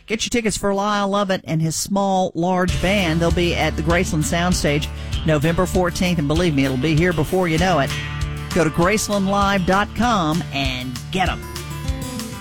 Get your tickets for Lyle Lovett and his small, large band. They'll be at the Graceland Soundstage November 14th, and believe me, it'll be here before you know it. Go to GracelandLive.com and get them.